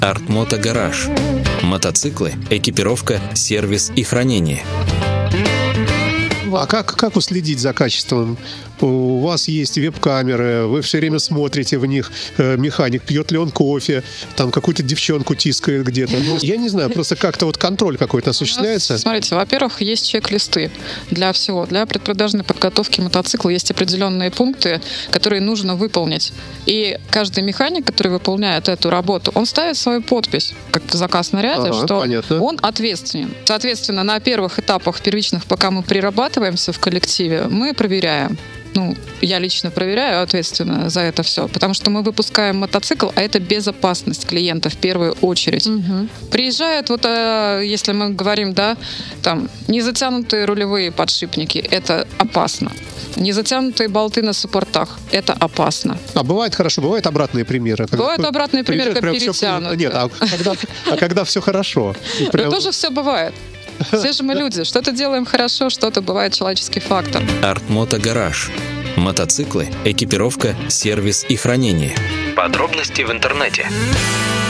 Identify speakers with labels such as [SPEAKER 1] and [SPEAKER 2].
[SPEAKER 1] Артмото Гараж. Мотоциклы, экипировка, сервис и хранение.
[SPEAKER 2] А как уследить за качеством? У вас есть веб-камеры, вы все время смотрите в них, механик, пьет ли он кофе, там какую-то девчонку тискает где-то. Ну, я не знаю, просто как-то вот контроль какой-то осуществляется.
[SPEAKER 3] Смотрите, во-первых, есть чек-листы для всего. Для предпродажной подготовки мотоцикла есть определенные пункты, которые нужно выполнить. И каждый механик, который выполняет эту работу, он ставит свою подпись, как в заказ наряда, что
[SPEAKER 2] понятно.
[SPEAKER 3] Он ответственен. Соответственно, на первых этапах первичных, пока мы прирабатываемся в коллективе, мы проверяем. Я лично проверяю ответственно за это все, потому что мы выпускаем мотоцикл, а это безопасность клиента в первую очередь. Приезжают, если мы говорим, там, незатянутые рулевые подшипники, это опасно. Незатянутые болты на суппортах, это опасно.
[SPEAKER 2] Бывает хорошо, бывают обратные примеры.
[SPEAKER 3] Бывают обратные примеры, как перетянутые.
[SPEAKER 2] Нет, когда все хорошо.
[SPEAKER 3] Тоже все бывает. Все же мы люди. Что-то делаем хорошо, что-то бывает человеческий фактор.
[SPEAKER 1] Артмото Гараж. Мотоциклы, экипировка, сервис и хранение. Подробности в интернете.